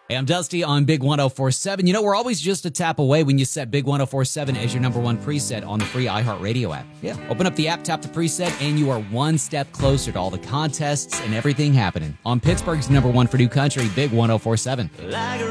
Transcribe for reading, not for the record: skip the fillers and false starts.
Hey, I'm Dusty on Big 1047. You know, we're always just a tap away when you set Big 1047 as your number one preset on the free iHeartRadio app. Yeah. Open up the app, tap the preset, and you are one step closer to all the contests and everything happening on Pittsburgh's number one for new country, Big 1047.